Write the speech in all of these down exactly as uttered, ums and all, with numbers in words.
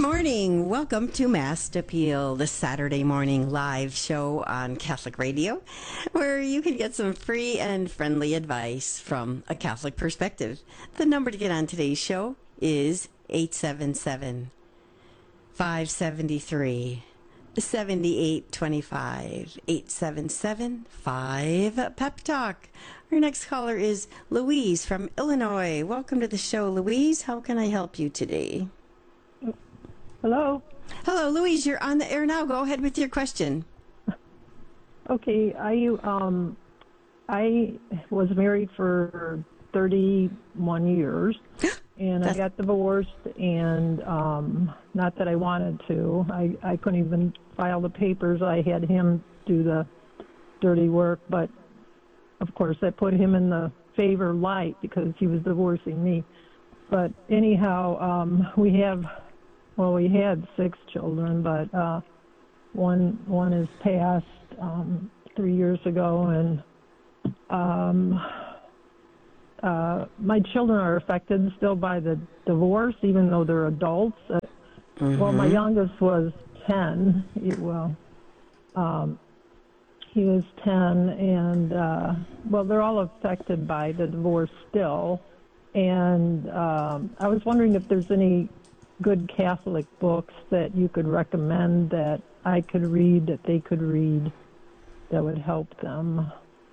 morning. Welcome to Mass Appeal, the Saturday morning live show on Catholic Radio, where you can get some free and friendly advice from a Catholic perspective. The number to get on today's show is eight seven seven, five seven three, seven eight two five, eight seven seven, five Pep Talk. Our next caller is Louise from Illinois. Welcome to the show, Louise. How can I help you today? Hello. Hello, Louise. You're on the air now. Go ahead with your question. Okay, I um, I was married for thirty-one years, and I got divorced. And um, not that I wanted to, I I couldn't even file the papers. I had him do the dirty work, but of course I put him in the favor light because he was divorcing me. But anyhow, um, we have. Well, we had six children, but uh, one one is passed um, three years ago, and um, uh, my children are affected still by the divorce, even though they're adults. Uh, mm-hmm. Well, my youngest was ten. He, well, um, he was ten, and uh, well, they're all affected by the divorce still. And um, I was wondering if there's any good Catholic books that you could recommend that I could read, that they could read, that would help them.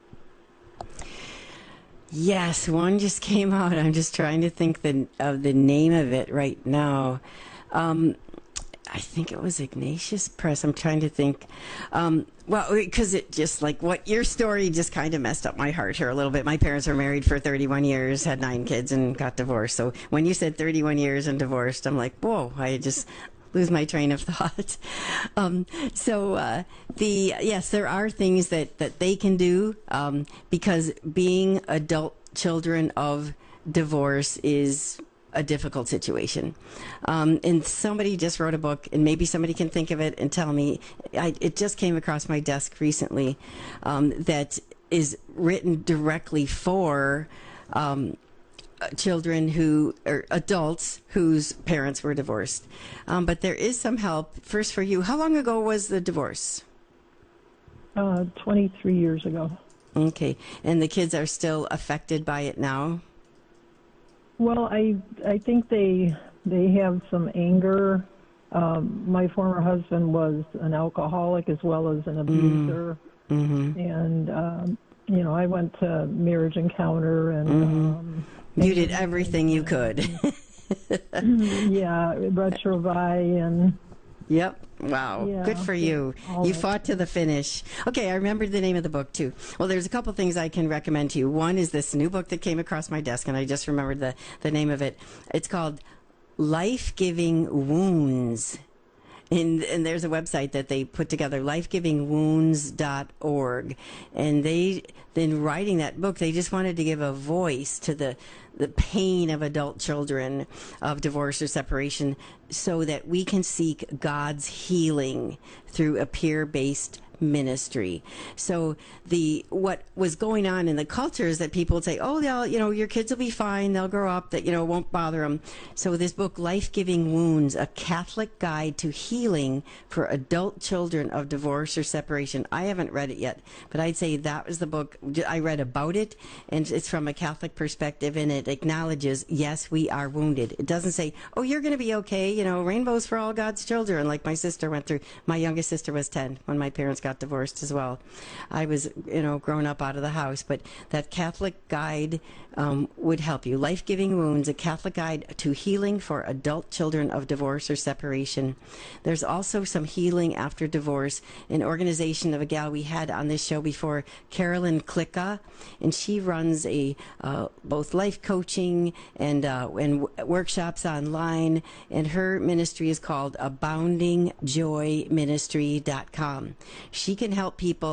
Yes, one just came out. I'm just trying to think the, of the name of it right now. Um, I think it was Ignatius Press. I'm trying to think. Um, well, because it just like what your story just kind of messed up my heart here a little bit. My parents were married for thirty-one years, had nine kids, and got divorced. So when you said thirty-one years and divorced, I'm like, whoa, I just lose my train of thought. Um, so uh, the yes, there are things that, that they can do um, because being adult children of divorce is a difficult situation. Um, and somebody just wrote a book, and maybe somebody can think of it and tell me. I, it just came across my desk recently um, that is written directly for um, children who, or adults whose parents were divorced. Um, but there is some help. First for you, how long ago was the divorce? Uh, twenty-three years ago. Okay. And the kids are still affected by it now? Well, I I think they they have some anger. Um, my former husband was an alcoholic as well as an abuser, mm-hmm. and um, you know I went to Marriage Encounter and mm-hmm. um, you did everything you could. Yeah, Retrovi and. Yep. Wow. Yeah, Good for you. You fought to the finish. Okay, I remembered the name of the book, too. Well, there's a couple things I can recommend to you. One is this new book that came across my desk, and I just remembered the, the name of it. It's called Life-Giving Wounds. And, and there's a website that they put together, life giving wounds dot org. And they, in writing that book, they just wanted to give a voice to the, the pain of adult children of divorce or separation so that we can seek God's healing through a peer-based ministry. So the what was going on in the culture is that people would say, oh, they'll, you know, your kids will be fine. They'll grow up. That, you know, won't bother them. So this book, Life-Giving Wounds, A Catholic Guide to Healing for Adult Children of Divorce or Separation. I haven't read it yet, but I'd say that was the book. I read about it, and it's from a Catholic perspective, and it acknowledges, yes, we are wounded. It doesn't say, oh, you're going to be okay. You know, rainbows for all God's children, like my sister went through. My youngest sister was ten when my parents got divorced as well. I was, you know, grown up out of the house, but that Catholic guide um, would help you. Life-Giving Wounds, A Catholic Guide to Healing for Adult Children of Divorce or Separation. There's also some healing after divorce, an organization of a gal we had on this show before, Carolyn Klicka, and she runs a uh, both life coaching and uh, and w- workshops online, and her ministry is called abounding joy ministry dot com. She can help people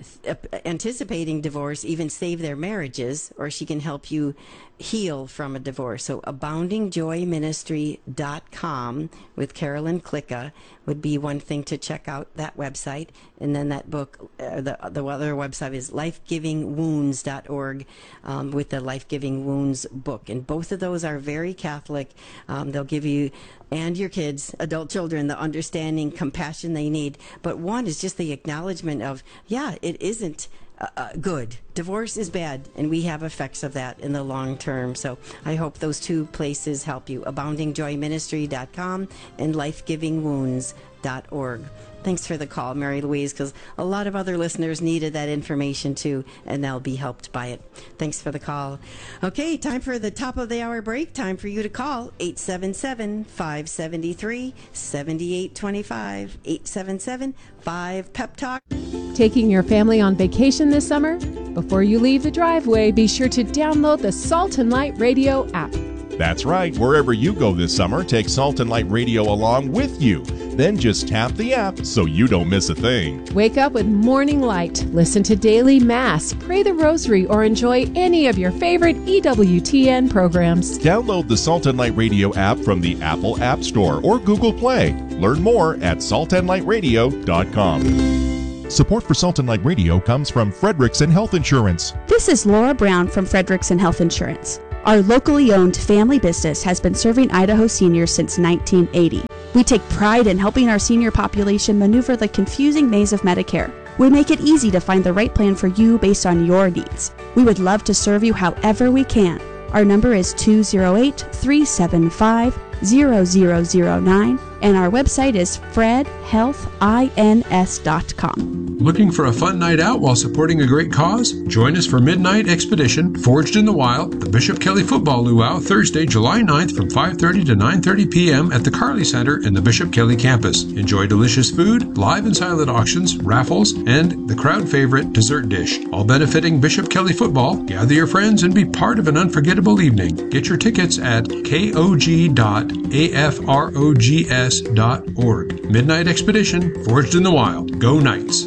anticipating divorce, even save their marriages, or she can help you heal from a divorce. So abounding joy ministry dot com with Carolyn Klicka would be one thing to check out, that website. And then that book, uh, the, the other website is life giving wounds dot org um, with the Life Giving Wounds book. And both of those are very Catholic. Um, they'll give you and your kids, adult children, the understanding, compassion they need. But one is just the acknowledgement of, yeah, it isn't uh, uh, good. Divorce is bad, and we have effects of that in the long term. So I hope those two places help you, abounding joy ministry dot com and life giving wounds dot org. Thanks for the call, Mary Louise, because a lot of other listeners needed that information too, and they'll be helped by it. Thanks for the call. Okay, time for the top of the hour break. Time for you to call eight seven seven, five seven three, seven eight two five, eight seven seven, five Pep Talk. Taking your family on vacation this summer? Before you leave the driveway, be sure to download the Salt and Light Radio app. That's right. Wherever you go this summer, take Salt and Light Radio along with you. Then just tap the app so you don't miss a thing. Wake up with Morning Light, listen to Daily Mass, pray the Rosary, or enjoy any of your favorite E W T N programs. Download the Salt and Light Radio app from the Apple App Store or Google Play. Learn more at salt and light radio dot com. Support for Salt and Light Radio comes from Frederickson Health Insurance. This is Laura Brown from Frederickson Health Insurance. Our locally owned family business has been serving Idaho seniors since nineteen eighty. We take pride in helping our senior population maneuver the confusing maze of Medicare. We make it easy to find the right plan for you based on your needs. We would love to serve you however we can. Our number is two oh eight, three seven five, zero zero zero nine, and our website is fred health ins dot com. Looking for a fun night out while supporting a great cause? Join us for Midnight Expedition, Forged in the Wild, the Bishop Kelly Football Luau, Thursday, July ninth from five thirty to nine thirty p.m. at the Carly Center in the Bishop Kelly campus. Enjoy delicious food, live and silent auctions, raffles, and the crowd favorite dessert dish, all benefiting Bishop Kelly Football. Gather your friends and be part of an unforgettable evening. Get your tickets at k o g dot a f rogs dot org. Midnight Expedition, Forged in the Wild. Go Knights!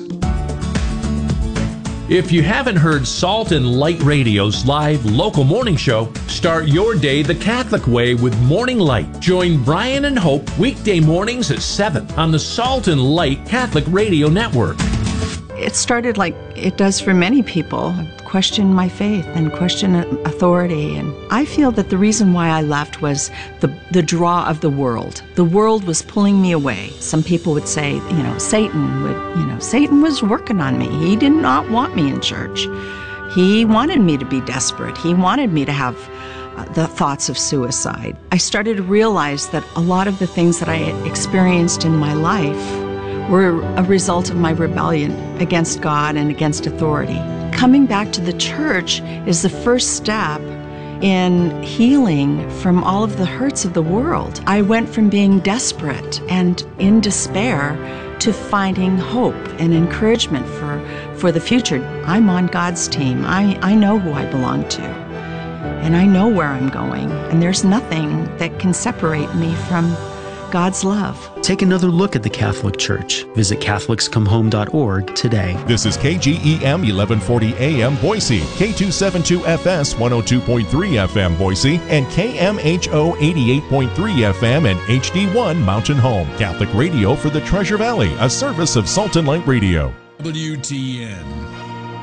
If you haven't heard Salt and Light Radio's live local morning show, start your day the Catholic way with Morning Light. Join Brian and Hope weekday mornings at seven on the Salt and Light Catholic Radio Network. It started like it does for many people, question my faith and question authority. And I feel that the reason why I left was the, the draw of the world. The world was pulling me away. Some people would say, you know, Satan would, you know, Satan was working on me. He did not want me in church. He wanted me to be desperate. He wanted me to have uh, the thoughts of suicide. I started to realize that a lot of the things that I had experienced in my life were a result of my rebellion against God and against authority. Coming back to the church is the first step in healing from all of the hurts of the world. I went from being desperate and in despair to finding hope and encouragement for, for the future. I'm on God's team. I, I know who I belong to, and I know where I'm going, and there's nothing that can separate me from God's love. Take another look at the Catholic Church. Visit catholics come home dot org today. This is K G E M eleven forty A M Boise, K two seventy-two F S one oh two point three F M Boise, and K M H O eighty-eight point three F M and H D one Mountain Home. Catholic radio for the Treasure Valley, a service of Salt and Light Radio. W T N